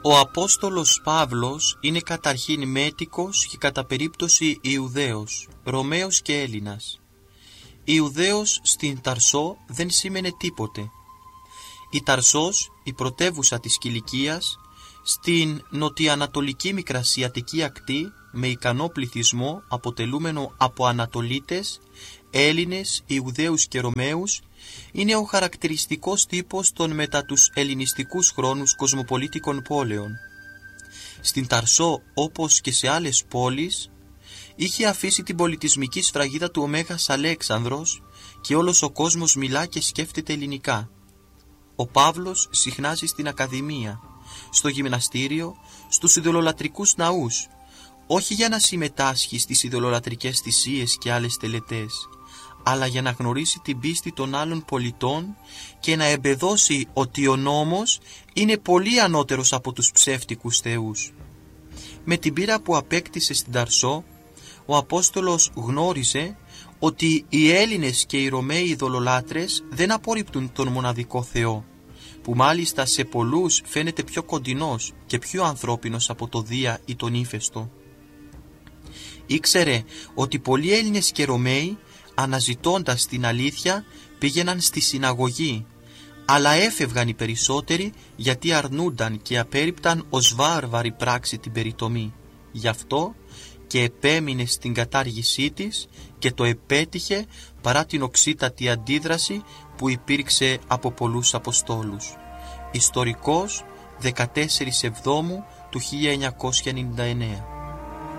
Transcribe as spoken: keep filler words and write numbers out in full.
Ο Απόστολος Παύλος είναι καταρχήν μέτικος και κατά περίπτωση Ιουδαίος, Ρωμαίος και Έλληνας. Ιουδαίος στην Ταρσό δεν σήμαινε τίποτε. Η Ταρσός, η πρωτεύουσα της Κιλικίας, στην νοτιοανατολική μικρασιατική ακτή, με ικανό πληθυσμό αποτελούμενο από Ανατολίτες, Έλληνες, Ιουδαίους και Ρωμαίους, είναι ο χαρακτηριστικός τύπος των μετά τους ελληνιστικούς χρόνους κοσμοπολίτικων πόλεων. Στην Ταρσό, όπως και σε άλλες πόλεις, είχε αφήσει την πολιτισμική σφραγίδα του ο Μέγας Αλέξανδρος και όλος ο κόσμος μιλά και σκέφτεται ελληνικά. Ο Παύλος συχνάζει στην Ακαδημία, στο γυμναστήριο, στους ειδωλολατρικούς ναούς, όχι για να συμμετάσχει στις ειδωλολατρικές θυσίες και άλλες τελετές, αλλά για να γνωρίσει την πίστη των άλλων πολιτών και να εμπεδώσει ότι ο νόμος είναι πολύ ανώτερος από τους ψεύτικους θεούς. Με την πείρα που απέκτησε στην Ταρσό, ο Απόστολος γνώριζε ότι οι Έλληνες και οι Ρωμαίοι ειδωλολάτρες δεν απορρίπτουν τον μοναδικό Θεό, που μάλιστα σε πολλούς φαίνεται πιο κοντινός και πιο ανθρώπινος από το Δία ή τον Ύφεστο. Ήξερε ότι πολλοί Έλληνες και Ρωμαίοι, αναζητώντας την αλήθεια, πήγαιναν στη συναγωγή, αλλά έφευγαν οι περισσότεροι γιατί αρνούνταν και απέρριπταν ως βάρβαρη πράξη την περιτομή. Γι' αυτό και επέμεινε στην κατάργησή της και το επέτυχε παρά την οξύτατη αντίδραση που υπήρξε από πολλούς Αποστόλους. Ιστορικός, δεκατέσσερις Εβδόμου του χίλια εννιακόσια ενενήντα εννέα.